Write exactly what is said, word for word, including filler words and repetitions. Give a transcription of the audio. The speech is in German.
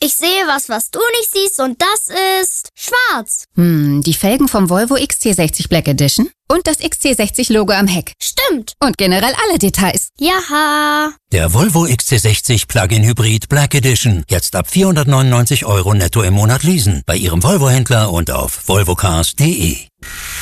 Ich sehe was, was du nicht siehst und das ist schwarz. Hm, die Felgen vom Volvo X C sechzig Black Edition und das X C sechzig Logo am Heck. Stimmt. Und generell alle Details. Jaha. Der Volvo X C sechzig Plug-in Hybrid Black Edition. Jetzt ab vierhundertneunundneunzig Euro netto im Monat leasen. Bei Ihrem Volvo-Händler und auf volvocars punkt de.